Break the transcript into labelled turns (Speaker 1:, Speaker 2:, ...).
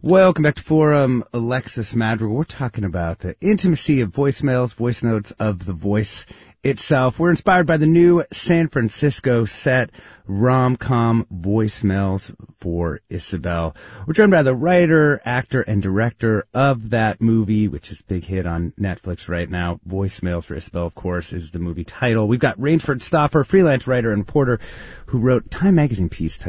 Speaker 1: Welcome back to Forum. Alexis Madrigal. We're talking about the intimacy of voicemails, voice notes of the voice itself. We're inspired by the new San Francisco set, rom-com Voicemails for Isabel. We're joined by the writer, actor, and director of that movie, which is a big hit on Netflix right now. Voicemails for Isabel, of course, is the movie title. We've got Rainford Stoffer, freelance writer and reporter who wrote Time magazine piece